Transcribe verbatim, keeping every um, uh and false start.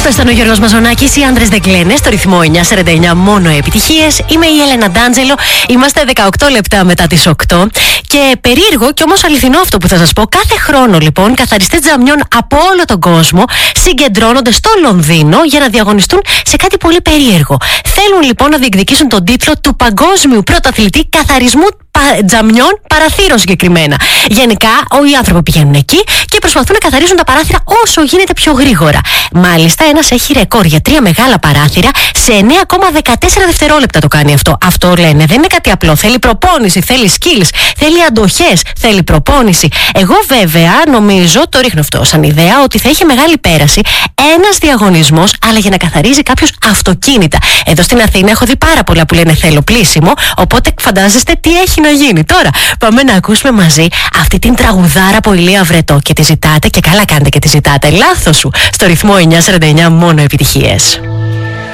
Αυτό ήταν ο Γιώργος Μαζονάκης, οι άντρες δεν κλαίνε, στο ρυθμό εννιά σαράντα εννιά, μόνο επιτυχίες. Είμαι η Έλενα Ντάντζελο, είμαστε δεκαοκτώ λεπτά μετά τις οκτώ. Και περίεργο και όμως αληθινό αυτό που θα σας πω, κάθε χρόνο λοιπόν καθαριστές τζαμιών από όλο τον κόσμο συγκεντρώνονται στο Λονδίνο για να διαγωνιστούν σε κάτι πολύ περίεργο. Θέλουν λοιπόν να διεκδικήσουν τον τίτλο του παγκόσμιου πρωταθλητή καθαρισμού τζαμιών παραθύρων συγκεκριμένα. Γενικά, οι άνθρωποι πηγαίνουν εκεί και προσπαθούν να καθαρίζουν τα παράθυρα όσο γίνεται πιο γρήγορα. Μάλιστα, ένας έχει ρεκόρ για τρία μεγάλα παράθυρα σε εννέα κόμμα δεκατέσσερα δευτερόλεπτα το κάνει αυτό. Αυτό λένε, δεν είναι κάτι απλό. Θέλει προπόνηση, θέλει skills, θέλει αντοχές, θέλει προπόνηση. Εγώ βέβαια νομίζω, το ρίχνω αυτό σαν ιδέα, ότι θα είχε μεγάλη πέραση ένας διαγωνισμός, αλλά για να καθαρίζει κάποιος αυτοκίνητα. Εδώ στην Αθήνα έχω δει πάρα πολλά που λένε θέλω πλήσιμο, οπότε φαντάζεστε τι έχει να γίνει. Τώρα πάμε να ακούσουμε μαζί αυτή την τραγουδάρα από Ηλία Βρετό και τη ζητάτε, και καλά κάνετε και τη ζητάτε. Λάθος σου, στο ρυθμό εννιά σαράντα εννιά, μόνο επιτυχίες.